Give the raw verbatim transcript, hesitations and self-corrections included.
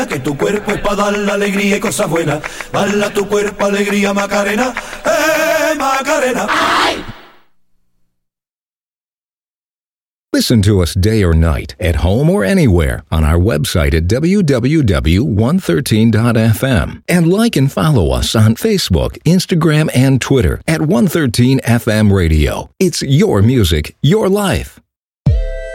Que tu cuerpo es para dar la alegría y cosas buenas. Dale a tu cuerpo alegría, Macarena. ¡Eh, Macarena! ¡Ay! Listen to us day or night, at home or anywhere, on our website at w w w dot one thirteen dot f m. And like and follow us on Facebook, Instagram, and Twitter at one thirteen F M Radio. It's your music, your life.